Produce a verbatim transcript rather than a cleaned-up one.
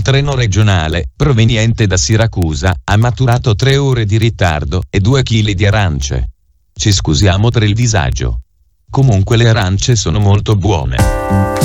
il treno regionale, proveniente da Siracusa, ha maturato tre ore di ritardo e due chili di arance. Ci scusiamo per il disagio. Comunque le arance sono molto buone.